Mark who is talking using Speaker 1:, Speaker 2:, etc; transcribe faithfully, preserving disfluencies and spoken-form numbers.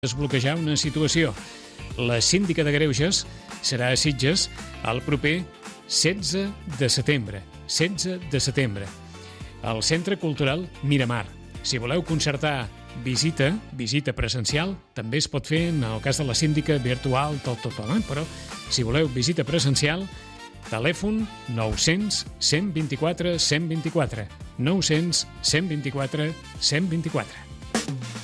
Speaker 1: desbloquejar una situació. La síndica de Greuges serà a Sitges el proper setze de setembre. setze de setembre. Al Centre Cultural Miramar. Si voleu concertar visita, visita presencial, també es pot fer en el cas de la síndica virtual, tot, tot, tot, però si voleu visita presencial, telèfon nou cents, cent vint-i-quatre, cent vint-i-quatre. nou cents, cent vint-i-quatre, cent vint-i-quatre.